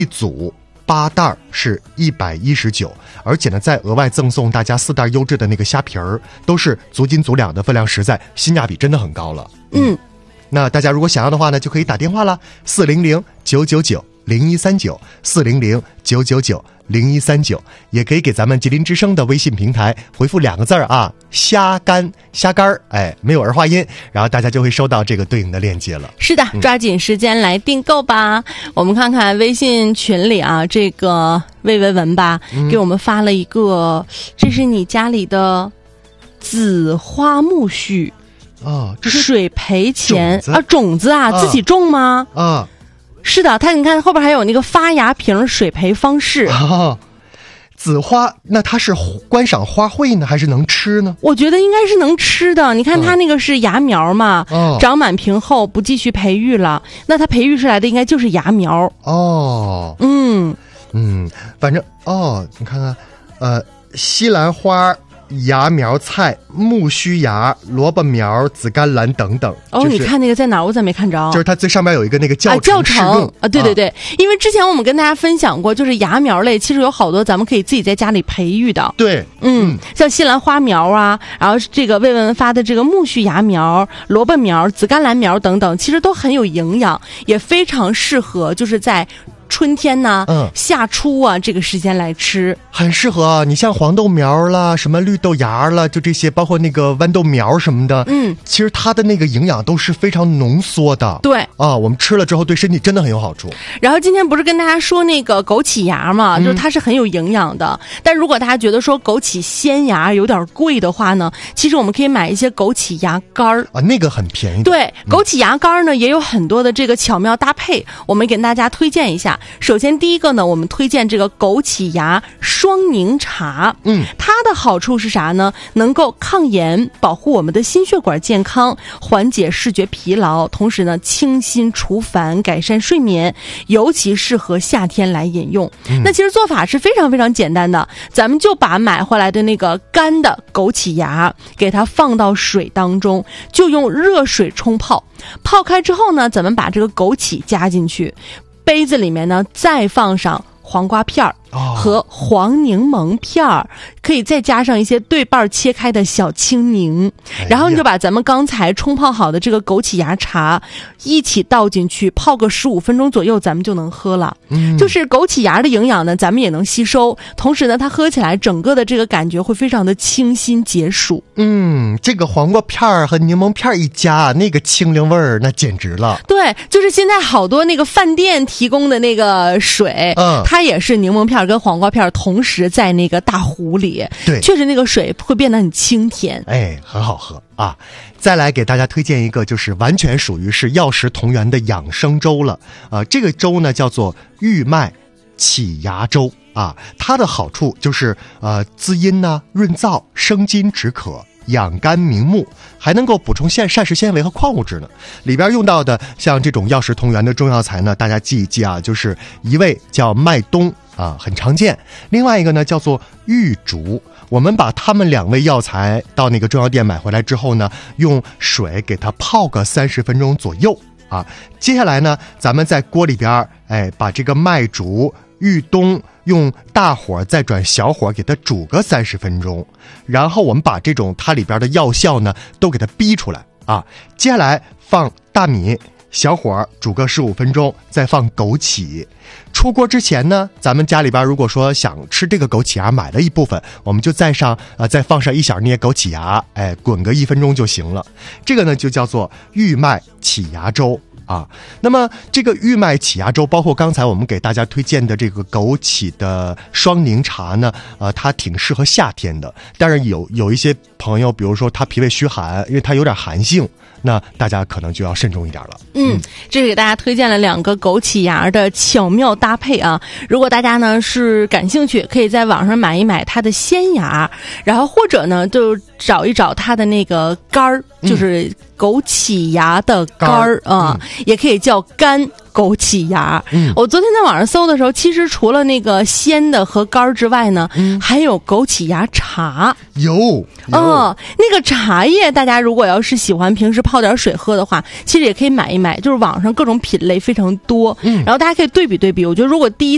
一组8袋是119，而且呢再额外赠送大家4袋优质的那个虾皮儿，都是足斤足两的，分量实在，性价比真的很高了。那大家如果想要的话呢，就可以打电话了，400-999-0139，400-999-0139，也可以给咱们吉林之声的微信平台回复2个字啊，虾干，没有儿化音，然后大家就会收到这个对应的链接了。 是的，抓紧时间来订购吧。我们看看微信群里啊，这个魏文文吧，给我们发了一个，这是你家里的紫花苜蓿这是水培钱种子啊，自己种吗？是的，你看后边还有那个发芽瓶水培方式。 紫花，那它是观赏花卉呢，还是能吃呢？ 我觉得应该是能吃的。你看它那个是芽苗嘛，长满瓶后不继续培育了，那它培育出来的应该就是芽苗。 反正你看看，西兰花、芽苗菜、苜蓿芽、萝卜苗、紫甘蓝等等。 你看那个在哪儿？我咋没看着？ 就是它最上面有一个那个教程啊，对，因为之前我们跟大家分享过，就是芽苗类其实有好多咱们可以自己在家里培育的。 对， 像西兰花苗啊，然后这个魏文文发的这个苜蓿芽苗、萝卜苗、紫甘蓝苗等等，其实都很有营养，也非常适合就是在春天呢，夏初啊这个时间来吃， 很适合啊。你像黄豆苗啦，什么绿豆芽啦，就这些，包括那个豌豆苗什么的，其实它的那个营养都是非常浓缩的。 对啊，我们吃了之后对身体真的很有好处。 然后今天不是跟大家说那个枸杞芽嘛，就是它是很有营养的。但如果大家觉得说枸杞鲜芽有点贵的话呢，其实我们可以买一些枸杞芽干儿啊，那个很便宜。 对，枸杞芽干呢也有很多的这个巧妙搭配，我们给大家推荐一下。首先第一个呢，我们推荐这个枸杞芽双宁茶。它的好处是啥呢？能够抗炎，保护我们的心血管健康，缓解视觉疲劳，同时呢清心除烦，改善睡眠，尤其适合夏天来饮用。那其实做法是非常非常简单的，咱们就把买回来的那个干的枸杞芽给它放到水当中，就用热水冲泡，泡开之后呢，咱们把这个枸杞加进去，杯子里面呢再放上黄瓜片儿和黄柠檬片儿，可以再加上一些对半切开的小青柠，然后你就把咱们刚才冲泡好的这个枸杞芽茶一起倒进去，泡个15分钟左右，咱们就能喝了。就是枸杞芽的营养呢，咱们也能吸收，同时呢，它喝起来整个的这个感觉会非常的清新解暑。 这个黄瓜片儿和柠檬片儿一加，那个清凉味儿那简直了。 对，就是现在好多那个饭店提供的那个水，它也是柠檬片跟黄瓜片同时在那个大壶里， 对， 确实那个水会变得很清甜， 很好喝啊。再来给大家推荐一个，就是完全属于是药食同源的养生粥了。这个粥呢叫做玉麦起芽粥啊，它的好处就是滋阴呢、润燥、生津止渴、养肝明目，还能够补充膳食纤维和矿物质呢。里边用到的像这种药食同源的中药材呢，大家记一记啊，就是一味叫麦冬啊，很常见，另外一个呢叫做玉竹。我们把它们2味药材到那个中药店买回来之后呢，用水给它泡个30分钟左右啊。接下来呢，咱们在锅里边把这个麦竹、玉冬用大火再转小火给它煮个30分钟，然后我们把这种它里边的药效呢都给它逼出来啊。接下来放大米，小火煮个15分钟，再放枸杞。出锅之前呢，咱们家里边如果说想吃这个枸杞芽，买了一部分，我们就再放上一小捏枸杞芽，滚个1分钟就行了。这个呢就叫做玉麦起芽粥啊。那么这个玉麦起芽粥，包括刚才我们给大家推荐的这个枸杞的双宁茶呢，它挺适合夏天的。但是有一些朋友，比如说他脾胃虚寒，因为它有点寒性，那大家可能就要慎重一点了。 这是给大家推荐了2个枸杞芽的巧妙搭配啊。如果大家呢是感兴趣，可以在网上买一买它的鲜芽，然后或者呢就找一找它的那个干儿，就是枸杞芽的干儿啊，也可以叫干枸杞芽。我昨天在网上搜的时候，其实除了那个鲜的和干儿之外呢，还有枸杞芽茶。 有那个茶叶，大家如果要是喜欢平时泡点水喝的话，其实也可以买一买，就是网上各种品类非常多，然后大家可以对比对比。我觉得如果第一